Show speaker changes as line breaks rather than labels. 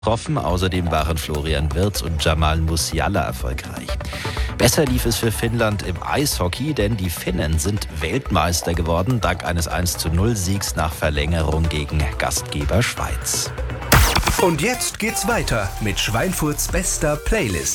getroffen. Außerdem waren Florian Wirtz und Jamal Musiala erfolgreich. Besser lief es für Finnland im Eishockey, denn die Finnen sind Weltmeister geworden, dank eines 1:0-Siegs nach Verlängerung gegen Gastgeber Schweiz.
Und jetzt geht's weiter mit Schweinfurts bester Playlist.